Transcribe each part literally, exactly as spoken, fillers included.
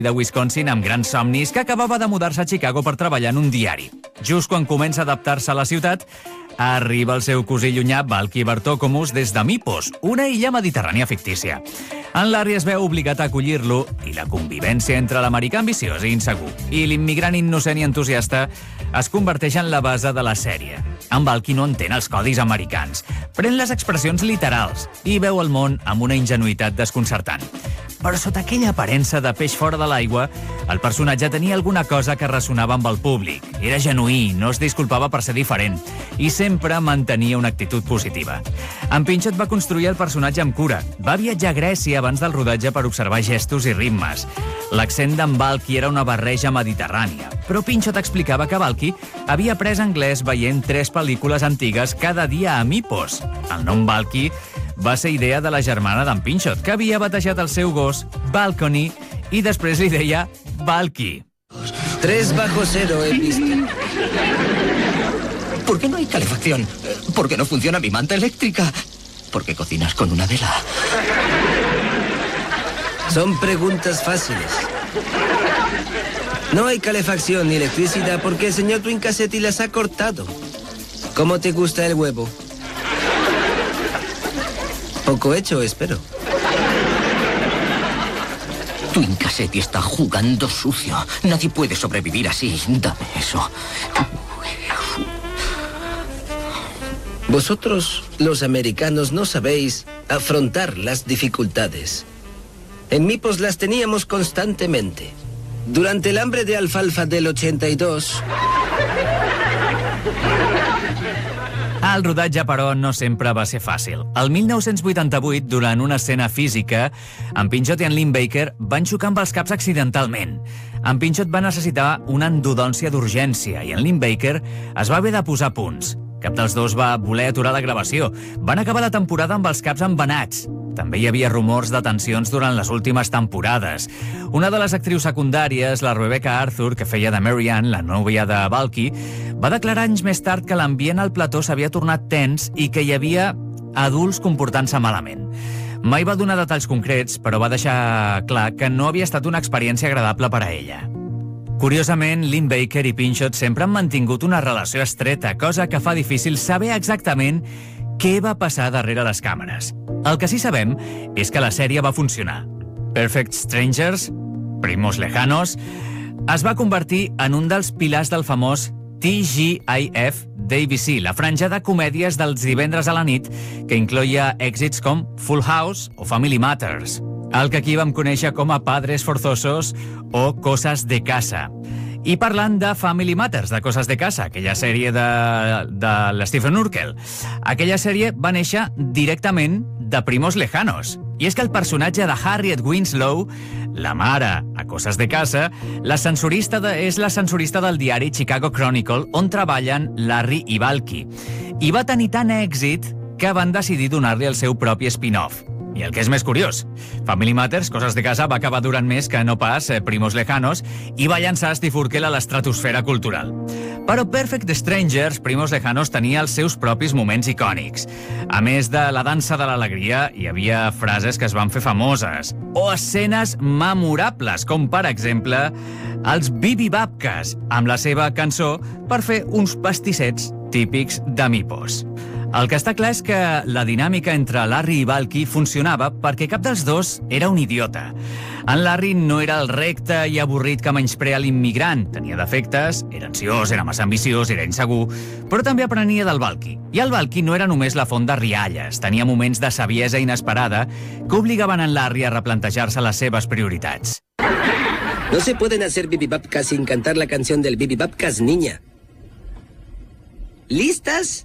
de Wisconsin amb grans somnis que acabava de mudar-se a Chicago per treballar en un diari. Just quan comença a adaptar-se a la ciutat, arriba el seu cosí llunyà Balky Bartokomous des de Mypos, una illa mediterrània fictícia. En Larry es veu obligat a acollir-lo i la convivència entre l'americà ambiciós i insegur i l'immigrant innocent i entusiasta es converteix en la base de la sèrie. En Balky no entén els codis americans, pren les expressions literals i veu el món amb una ingenuïtat desconcertant. Però sota aquella aparença de peix fora de l'aigua, el personatge tenia alguna cosa que ressonava amb el públic. Era genuí, no es disculpava per ser diferent i sempre mantenia una actitud positiva. En Pinchot va construir el personatge amb cura. Va viatjar a Grècia abans del rodatge per observar gestos i ritmes. L'accent d'en Balky era una barreja mediterrània, però Pinchot explicava que Balky havia après anglès veient tres pel·lícules antigues cada dia a Mypos. El nom Balky va ser idea de la germana d'en Pinchot, que havia batejat el seu gos Balcony i després li deia Balky. Tres bajo cero he visto. ¿Por qué no hay calefacción? ¿Por qué no funciona mi manta eléctrica? ¿Por qué cocinas con una vela? Son preguntas fáciles. No hay calefacción ni electricidad porque el señor Twin Cassetti las ha cortado. ¿Cómo te gusta el huevo? Poco hecho, espero. Twin Cassetti está jugando sucio. Nadie puede sobrevivir así. Dame eso. Vosotros, los americanos, no sabéis afrontar las dificultades. En Mypos las teníamos constantemente. Durante el hambre de alfalfa del ochenta y dos... El rodatge, però, no sempre va ser fàcil. El mil nou-cents vuitanta-vuit, durant una escena física, en Pinchot i en Lynn Baker van xocar amb els caps accidentalment. En Pinchot va necessitar una endodòncia d'urgència i en Lynn Baker es va haver de posar punts. Cap dels dos va voler aturar la gravació. Van acabar la temporada amb els caps embenats. També hi havia rumors de tensions durant les últimes temporades. Una de les actrius secundàries, la Rebecca Arthur, que feia de Mary Ann, la nòvia de Balky, va declarar anys més tard que l'ambient al plató s'havia tornat tens i que hi havia adults comportant-se malament. Mai va donar detalls concrets, però va deixar clar que no havia estat una experiència agradable per a ella. Curiosament, Lynn Baker i Pinchot sempre han mantingut una relació estreta, cosa que fa difícil saber exactament què va passar darrere les càmeres. El que sí sabem és que la sèrie va funcionar. Perfect Strangers, Primos Lejanos, es va convertir en un dels pilars del famós T G I F d'A B C, la franja de comèdies dels divendres a la nit que incloïa èxits com Full House o Family Matters, el que aquí vam conèixer com a Padres Forzosos o Cosas de Casa. I parlant de Family Matters, de Cosas de Casa, aquella sèrie de, de l'Stephen Urkel, aquella sèrie va néixer directament de Primos Lejanos. I és que el personatge de Harriet Winslow, la mare a Cosas de Casa, la sensorista de, és la sensorista del diari Chicago Chronicle, on treballen Larry i Balky. I va tenir tant èxit que van decidir donar-li el seu propi spin-off. I el que és més curiós, Family Matters, Cosas de Casa, va acabar durant més que no pas eh, Primos Lejanos i va llançar Steve Urkel a l'estratosfera cultural. Però Perfect Strangers, Primos Lejanos tenia els seus propis moments icònics. A més de la dansa de l'alegria, hi havia frases que es van fer famoses o escenes memorables, com per exemple els Bibi Babkas, amb la seva cançó per fer uns pastissets típics de Mypos. El que està clar és que la dinàmica entre Larry i Balky funcionava perquè cap dels dos era un idiota. En Larry no era el recte i avorrit que menysprea l'immigrant. Tenia defectes, era ansiós, era massa ambiciós, era insegur, però també aprenia del Balky. I el Balky no era només la font de rialles, tenia moments de saviesa inesperada que obligaven en Larry a replantejar-se les seves prioritats. No se pueden hacer Bibi Babkas sin cantar la canción del Bibi Babkas, niña. ¿Listas?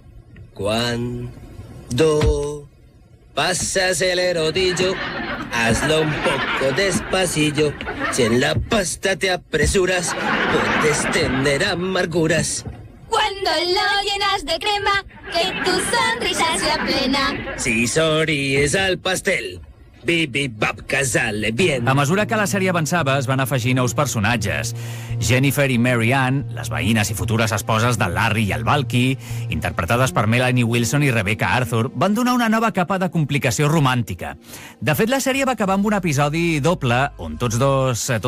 Cuando pasas el rodillo, hazlo un poco despacillo. Si en la pasta te apresuras, puedes tener amarguras. Cuando lo llenas de crema, que tu sonrisa sea plena. Si sonríes al pastel, Bibi Babkas sale bien. A mesura que la sèrie avançava, es van afegir nous personatges. Jennifer i Mary Ann, les veïnes i futures esposes de Larry i el Balky, interpretades per Melanie Wilson i Rebecca Arthur, van donar una nova capa de complicació romàntica. De fet, la sèrie va acabar amb un episodi doble on tots dos...